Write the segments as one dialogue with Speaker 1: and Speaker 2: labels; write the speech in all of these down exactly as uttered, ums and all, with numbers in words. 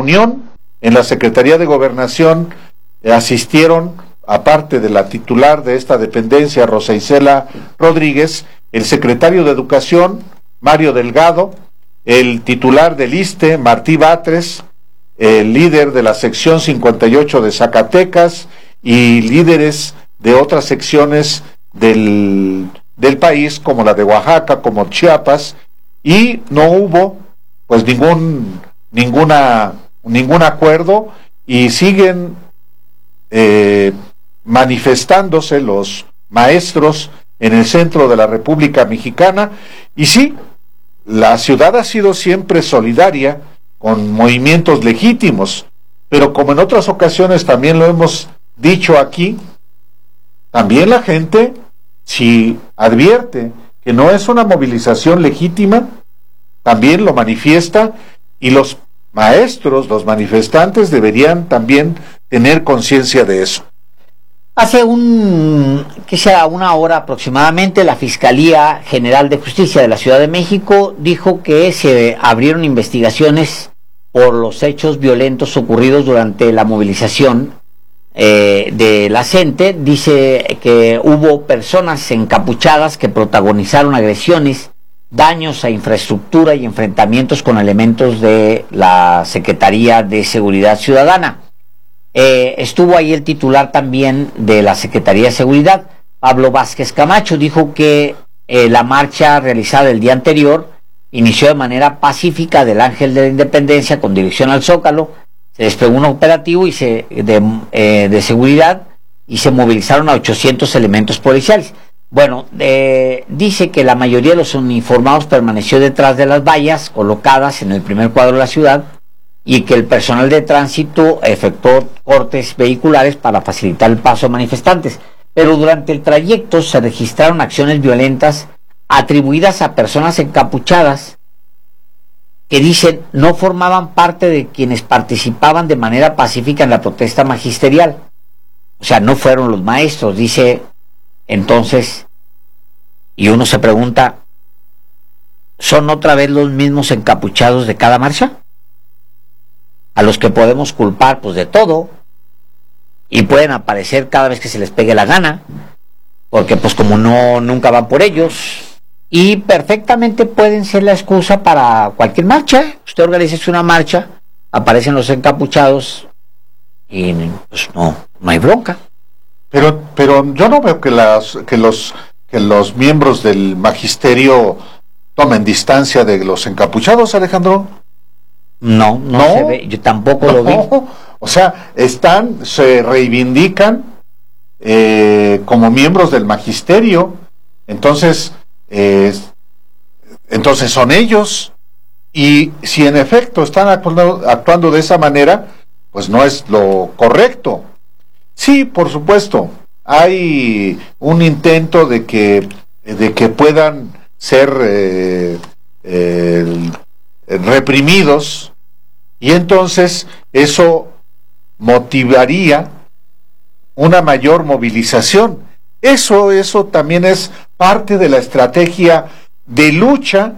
Speaker 1: reunión en la Secretaría de Gobernación eh, asistieron, aparte de la titular de esta dependencia, Rosa Isela Rodríguez, el secretario de Educación, Mario Delgado, el titular del ISSSTE, Martí Batres, el líder de la sección cincuenta y ocho de Zacatecas y líderes de otras secciones del, del país, como la de Oaxaca, como Chiapas, y no hubo pues ningún ninguna ningún acuerdo y siguen eh, manifestándose los maestros en el centro de la República Mexicana. Y sí, la ciudad ha sido siempre solidaria con movimientos legítimos, pero como en otras ocasiones también lo hemos dicho aquí, también la gente, si advierte que no es una movilización legítima, también lo manifiesta, y los maestros, los manifestantes deberían también tener conciencia de eso.
Speaker 2: Hace un, que sea una hora aproximadamente, la Fiscalía General de Justicia de la Ciudad de México dijo que se abrieron investigaciones por los hechos violentos ocurridos durante la movilización eh, de la gente. Dice que hubo personas encapuchadas que protagonizaron agresiones, daños a infraestructura y enfrentamientos con elementos de la Secretaría de Seguridad Ciudadana. Eh, estuvo ahí el titular también de la Secretaría de Seguridad, Pablo Vázquez Camacho. Dijo que eh, la marcha realizada el día anterior inició de manera pacífica del Ángel de la Independencia con dirección al Zócalo. Se desplegó un operativo y se, de, eh, de seguridad y se movilizaron a ochocientos elementos policiales. Bueno, eh, dice que la mayoría de los uniformados permaneció detrás de las vallas colocadas en el primer cuadro de la ciudad y que el personal de tránsito efectuó cortes vehiculares para facilitar el paso a manifestantes. Pero durante el trayecto se registraron acciones violentas atribuidas a personas encapuchadas que dicen no formaban parte de quienes participaban de manera pacífica en la protesta magisterial. O sea, no fueron los maestros, dice. Entonces, y uno se pregunta, ¿son otra vez los mismos encapuchados de cada marcha? A los que podemos culpar pues de todo, y pueden aparecer cada vez que se les pegue la gana, porque pues como no, nunca van por ellos, y perfectamente pueden ser la excusa para cualquier marcha. Usted organiza una marcha, aparecen los encapuchados, y pues no, no hay bronca.
Speaker 1: Pero, pero yo no veo que las, que los, que los miembros del magisterio tomen distancia de los encapuchados, Alejandro.
Speaker 2: No, no, no se ve, yo tampoco no, lo vi.
Speaker 1: O sea, están, se reivindican eh, como miembros del magisterio, entonces, eh, entonces son ellos, y si en efecto están actuando, actuando de esa manera, pues no es lo correcto. Sí, por supuesto, hay un intento de que, de que puedan ser eh, eh, reprimidos, y entonces eso motivaría una mayor movilización. Eso, eso también es parte de la estrategia de lucha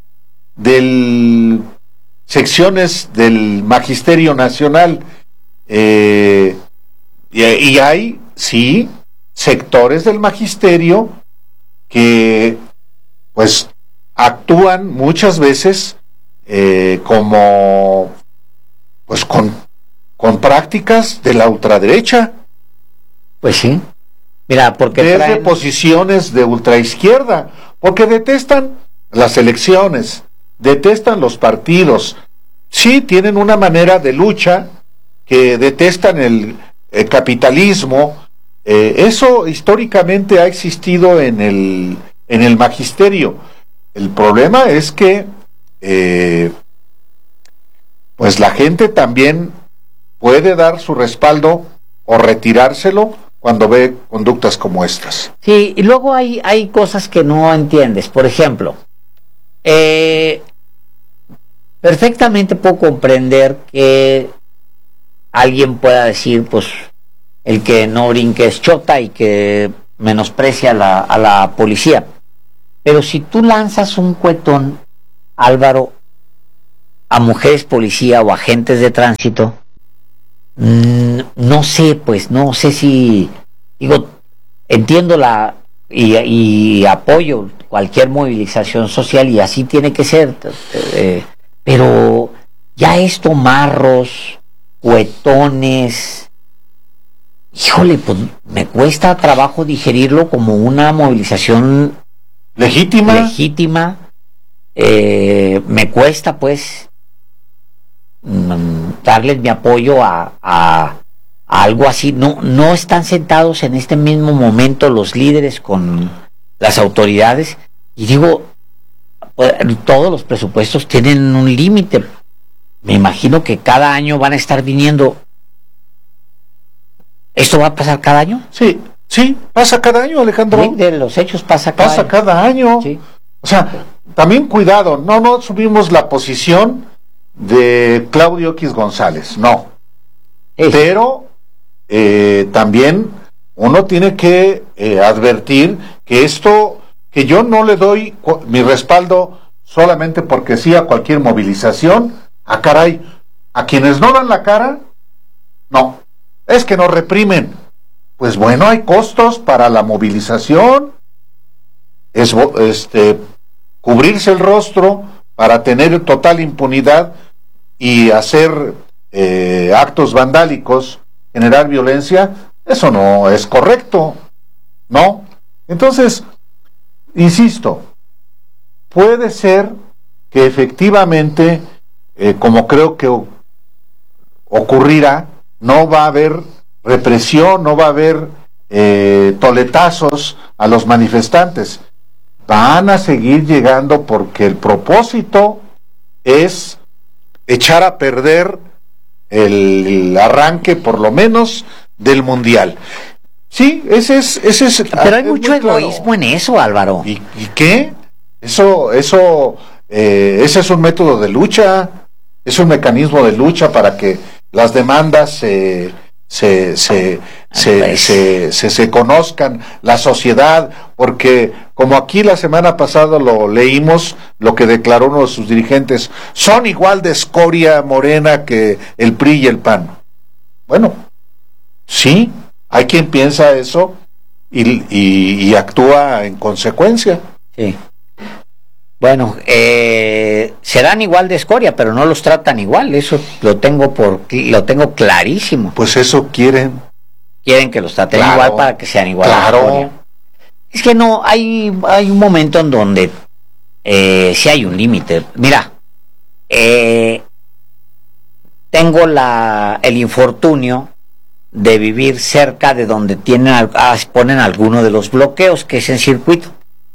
Speaker 1: de secciones del Magisterio Nacional. Eh, y, y hay, sí, sectores del magisterio que pues actúan muchas veces eh, como pues con, con prácticas de la ultraderecha.
Speaker 2: Pues sí. Mira, porque
Speaker 1: desde
Speaker 2: traen
Speaker 1: posiciones de ultraizquierda, porque detestan las elecciones, detestan los partidos. Sí, tienen una manera de lucha que detestan el, el capitalismo. Eh, eso históricamente ha existido en el, en el magisterio. El problema es que eh, pues la gente también puede dar su respaldo o retirárselo cuando ve conductas como estas.
Speaker 2: Sí, y luego hay, hay cosas que no entiendes. Por ejemplo, eh, perfectamente puedo comprender que alguien pueda decir, pues, el que no brinque es chota y que menosprecia a la, a la policía. Pero si tú lanzas un cuetón, Álvaro, a mujeres policía o agentes de tránsito, mmm, no sé, pues, no sé si, digo, entiendo la y, y apoyo cualquier movilización social y así tiene que ser, eh, pero ya esto, marros, cuetones, híjole, pues me cuesta trabajo digerirlo como una movilización
Speaker 1: legítima,
Speaker 2: legítima. Eh, me cuesta pues mm, darles mi apoyo a, a, a algo así. No, no están sentados en este mismo momento los líderes con las autoridades y digo, pues, todos los presupuestos tienen un límite. Me imagino que cada año van a estar viniendo. ¿Esto va a pasar cada año?
Speaker 1: Sí, sí, pasa cada año, Alejandro.
Speaker 2: Sí, de los hechos pasa cada
Speaker 1: pasa
Speaker 2: año.
Speaker 1: cada año.
Speaker 2: Sí.
Speaker 1: O sea, también cuidado, no, no subimos la posición de Claudio X González, no. Sí. Pero eh, también uno tiene que eh, advertir que esto, que yo no le doy mi respaldo solamente porque sí a cualquier movilización. Ah, caray, a quienes no dan la cara, no, es que nos reprimen. Pues bueno, hay costos para la movilización, es este cubrirse el rostro para tener total impunidad y hacer eh, actos vandálicos, generar violencia, eso no es correcto, ¿no? Entonces, insisto, puede ser que efectivamente, eh, como creo que o- ocurrirá, no va a haber represión, no va a haber eh, toletazos a los manifestantes. Van a seguir llegando porque el propósito es echar a perder el, el arranque, por lo menos, del mundial. Sí, ese es, ese es.
Speaker 2: Pero hay
Speaker 1: es
Speaker 2: mucho egoísmo claro. en eso, Álvaro.
Speaker 1: ¿Y, y qué? Eso, eso, eh, ese es un método de lucha, es un mecanismo de lucha para que las demandas se, se, se, se,
Speaker 2: pues.
Speaker 1: se, se, se conozcan, la sociedad, porque como aquí la semana pasada lo leímos, lo que declaró uno de sus dirigentes, son igual de escoria morena que el P R I y el P A N. Bueno, sí, hay quien piensa eso y, y, y actúa en consecuencia.
Speaker 2: Sí. Bueno, eh, serán igual de escoria, pero no los tratan igual, eso lo tengo por lo tengo clarísimo.
Speaker 1: Pues eso quieren.
Speaker 2: Quieren que los traten
Speaker 1: Claro,
Speaker 2: igual para que sean igual
Speaker 1: claro.
Speaker 2: de escoria. Es que no, hay, hay un momento en donde eh, sí hay un límite. Mira, eh, tengo la el infortunio de vivir cerca de donde tienen ponen alguno de los bloqueos, que es en circuito.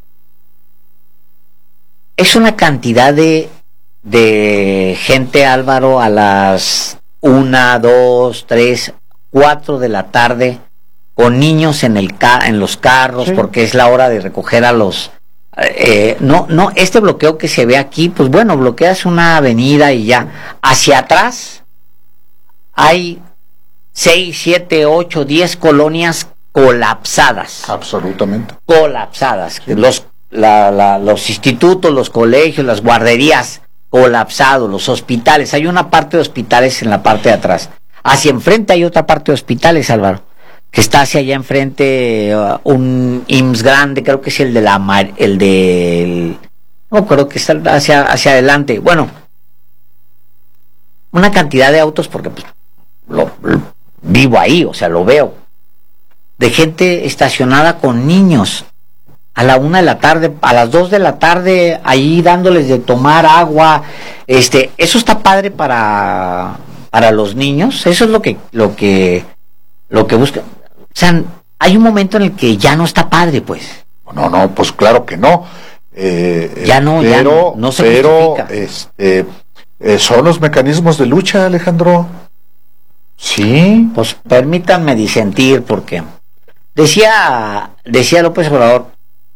Speaker 2: Es una cantidad de, de gente, Álvaro, a las una, dos, tres, cuatro de la tarde, con niños en el ca en los carros, sí. Porque es la hora de recoger a los... Eh, no, no, este bloqueo que se ve aquí, pues bueno, bloqueas una avenida y ya. Hacia atrás hay seis, siete, ocho, diez colonias colapsadas.
Speaker 1: Absolutamente.
Speaker 2: Colapsadas. Sí. Los La, la, los institutos, los colegios, las guarderías colapsados, los hospitales. Hay una parte de hospitales en la parte de atrás. Hacia enfrente hay otra parte de hospitales, Álvaro, que está hacia allá enfrente, uh, un I M S S grande, creo que es el de la mar, el de no creo que está hacia hacia adelante. Bueno, una cantidad de autos, porque pues, lo, lo, vivo ahí, o sea, lo veo, de gente estacionada con niños. A la una de la tarde, a las dos de la tarde, ahí dándoles de tomar agua, este, eso está padre para, para los niños, eso es lo que, lo que, lo que buscan. O sea, hay un momento en el que ya no está padre, pues.
Speaker 1: No, no, pues claro que no. Eh,
Speaker 2: ya no,
Speaker 1: pero,
Speaker 2: ya no, no se
Speaker 1: pero,
Speaker 2: justifica.
Speaker 1: este, eh, son los mecanismos de lucha, Alejandro. Sí.
Speaker 2: Pues permítanme disentir, porque decía, decía López Obrador,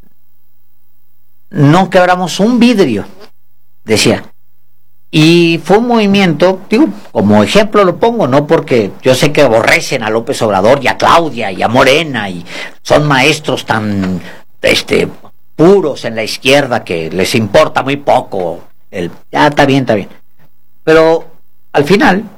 Speaker 2: no quebramos un vidrio, decía. Y fue un movimiento, digo, como ejemplo lo pongo, no porque yo sé que aborrecen a López Obrador y a Claudia y a Morena y son maestros tan este puros en la izquierda que les importa muy poco. El, ya está bien, está bien. Pero al final